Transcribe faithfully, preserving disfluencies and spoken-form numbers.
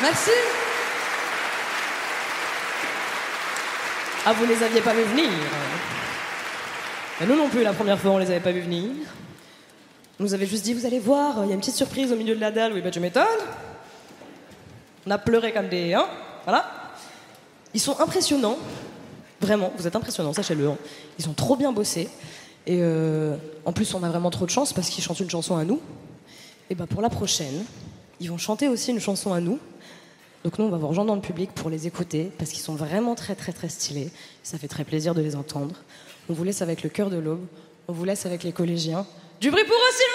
Merci. Ah, vous les aviez pas vu venir. Et nous non plus, la première fois, on les avait pas vu venir. On nous avait juste dit, vous allez voir, il y a une petite surprise au milieu de la dalle. Oui, ben, tu m'étonnes. On a pleuré comme des... Hein, voilà. Ils sont impressionnants. Vraiment, vous êtes impressionnants, sachez-le. Hein. Ils ont trop bien bossé. Et euh, en plus, on a vraiment trop de chance parce qu'ils chantent une chanson à nous. Et ben, pour la prochaine, ils vont chanter aussi une chanson à nous. Donc nous, on va vous rejoindre dans le public pour les écouter parce qu'ils sont vraiment très, très, très stylés. Ça fait très plaisir de les entendre. On vous laisse avec le cœur de l'aube. On vous laisse avec les collégiens. Du bruit pour eux, s'il